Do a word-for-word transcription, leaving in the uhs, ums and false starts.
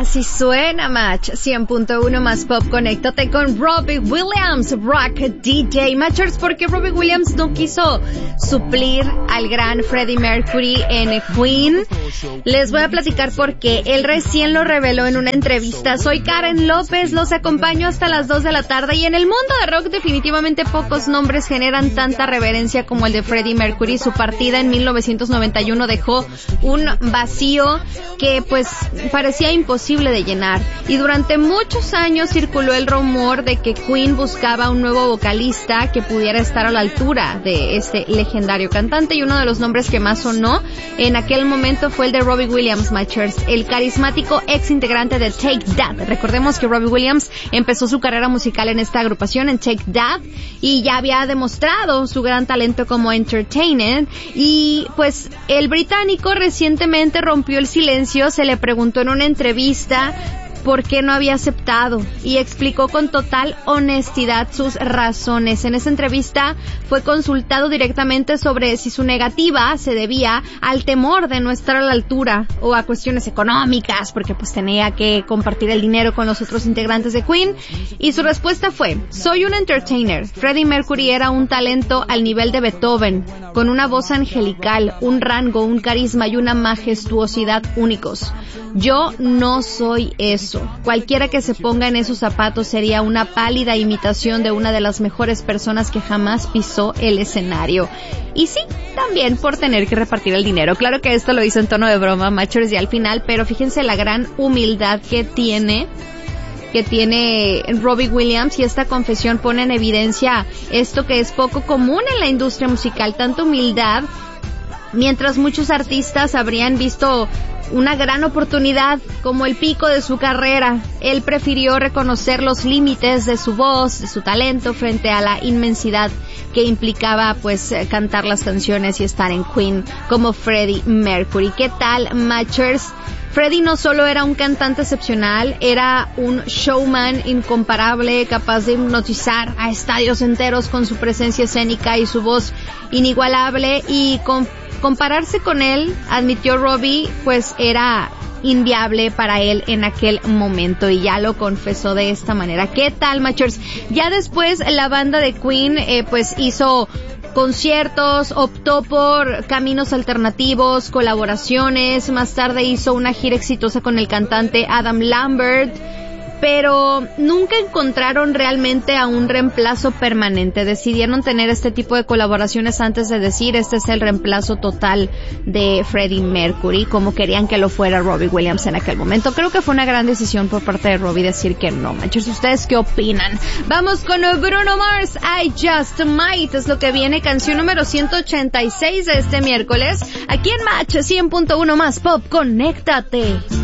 Así suena Match cien punto uno más pop. Conéctate con Robbie Williams, Rock D J. Matchers, porque Robbie Williams no quiso suplir al gran Freddie Mercury en Queen. Les voy a platicar por qué. Él recién lo reveló en una entrevista. Soy Karen López, los acompaño hasta las dos de la tarde y en el mundo de rock definitivamente pocos nombres generan tanta reverencia como el de Freddie Mercury. Su partida en mil novecientos noventa y uno dejó un vacío que pues parecía imposible de llenar, y durante muchos años circuló el rumor de que Queen buscaba un nuevo vocalista que pudiera estar a la altura de este legendario cantante, y uno de los nombres que más sonó en aquel momento fue el de Robbie Williams, Matchers, el carismático ex integrante de Take That. Recordemos que Robbie Williams empezó su carrera musical en esta agrupación, en Take That, y ya había demostrado su gran talento como entertainer, y pues el británico recientemente rompió el silencio. Se le preguntó en una entrevista por qué no había aceptado y explicó con total honestidad sus razones. En esa entrevista fue consultado directamente sobre si su negativa se debía al temor de no estar a la altura o a cuestiones económicas, porque pues tenía que compartir el dinero con los otros integrantes de Queen, y su respuesta fue: soy un entertainer. Freddie Mercury era un talento al nivel de Beethoven, con una voz angelical, un rango, un carisma y una majestuosidad únicos. Yo no soy eso. Cualquiera que se ponga en esos zapatos sería una pálida imitación de una de las mejores personas que jamás pisó el escenario. Y sí, también por tener que repartir el dinero. Claro que esto lo hizo en tono de broma, Matchers, y al final, pero fíjense la gran humildad que tiene que tiene Robbie Williams, y esta confesión pone en evidencia esto que es poco común en la industria musical, tanta humildad. Mientras muchos artistas habrían visto una gran oportunidad como el pico de su carrera, él prefirió reconocer los límites de su voz, de su talento, frente a la inmensidad que implicaba pues cantar las canciones y estar en Queen como Freddie Mercury. ¿Qué tal, Matchers? Freddie no solo era un cantante excepcional, era un showman incomparable, capaz de hipnotizar a estadios enteros con su presencia escénica y su voz inigualable, y con compararse con él, admitió Robbie, pues era inviable para él en aquel momento, y ya lo confesó de esta manera. ¿Qué tal, Matchers? Ya después la banda de Queen eh, pues hizo conciertos, optó por caminos alternativos, colaboraciones. Más tarde hizo una gira exitosa con el cantante Adam Lambert, pero nunca encontraron realmente a un reemplazo permanente. Decidieron tener este tipo de colaboraciones antes de decir: este es el reemplazo total de Freddie Mercury, como querían que lo fuera Robbie Williams en aquel momento. Creo que fue una gran decisión por parte de Robbie decir que no. Manchers, ¿ustedes qué opinan? Vamos con Bruno Mars, I Just Might, es lo que viene, canción número ciento ochenta y seis de este miércoles, aquí en Match cien punto uno más pop. Conéctate.